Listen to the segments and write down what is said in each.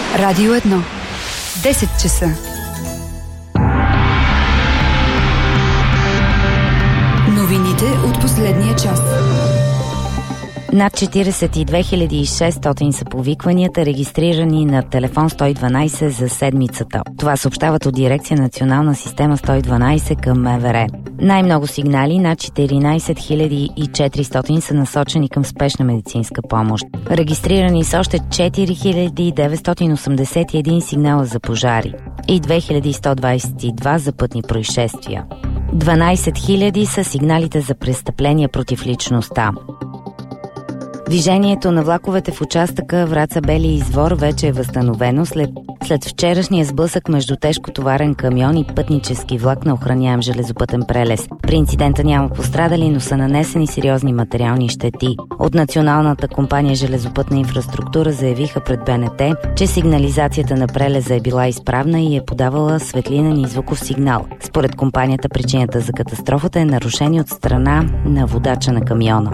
Радио 1. 10 часа. Новините от последния час. Над 42 600 са повикванията, регистрирани на телефон 112 за седмицата. Това съобщават от дирекция Национална система 112 към МВР. Най-много сигнали, над 14 400 са насочени към спешна медицинска помощ. Регистрирани са още 4981 сигнала за пожари и 2122 за пътни происшествия. 12 000 са сигналите за престъпления против личността. Движението на влаковете в участъка Враца-Бели извор вече е възстановено след вчерашния сблъсък между тежкотоварен камион и пътнически влак на охраняем железопътен прелез. При инцидента няма пострадали, но са нанесени сериозни материални щети. От Националната компания железопътна инфраструктура заявиха пред БНТ, че сигнализацията на прелеза е била изправна и е подавала светлинен и звуков сигнал. Според компанията причината за катастрофата е нарушение от страна на водача на камиона.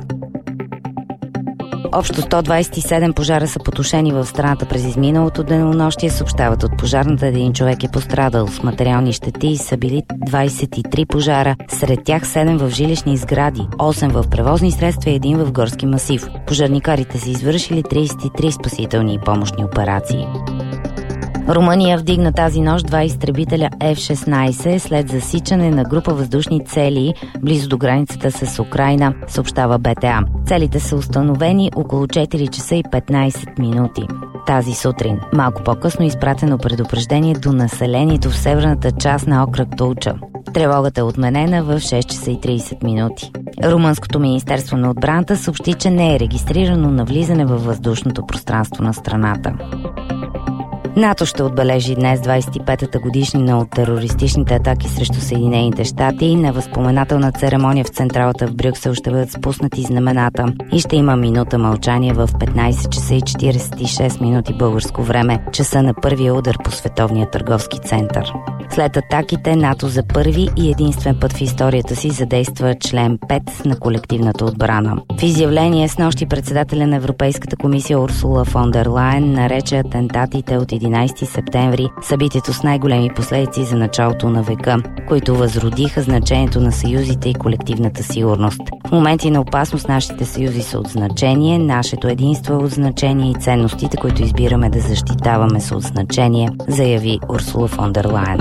Общо 127 пожара са потушени в страната през изминалото денонощие, съобщават от пожарната. Един човек е пострадал с материални щети и са били 23 пожара, сред тях 7 в жилищни сгради, 8 в превозни средства и 1 в горски масив. Пожарникарите са извършили 33 спасителни и помощни операции. Румъния вдигна тази нощ 2 изтребителя F-16 след засичане на група въздушни цели близо до границата с Украйна, съобщава БТА. Целите са установени около 4 часа и 15 минути. Тази сутрин, малко по-късно, изпратено предупреждение до населението в северната част на окръг Тулча. Тревогата е отменена в 6 часа и 30 минути. Румънското министерство на отбраната съобщи, че не е регистрирано навлизане във въздушното пространство на страната. НАТО ще отбележи днес 25-та годишнина от терористичните атаки срещу Съединените щати. На възпоменателна церемония в централата в Брюксел ще бъдат спуснати знамената и ще има минута мълчание в 15 часа и 46 минути българско време, часа на първия удар по Световния търговски център. След атаките, НАТО за първи и единствен път в историята си задейства член 5 на колективната отбрана. В изявление снощи председателя на Европейската комисия Урсула фон дер Лайен нарече атентатите от 11 септември събитието с най-големи последици за началото на века, които възродиха значението на съюзите и колективната сигурност. В моменти на опасност нашите съюзи са от значение, нашето единство е от значение и ценностите, които избираме да защитаваме, са от значение, заяви Урсула фон дер Лайен.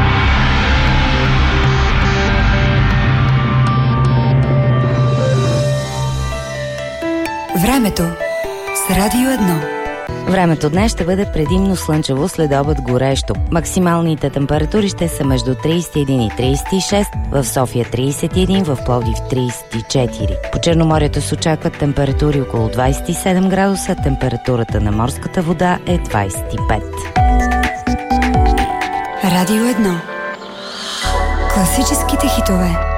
Времето с Радио 1. Времето днес ще бъде предимно слънчево, следобед горещо. Максималните температури ще са между 31 и 36, в София 31, в Пловдив 34. По Черноморието се очакват температури около 27 градуса, температурата на морската вода е 25. Радио 1. Класическите хитове.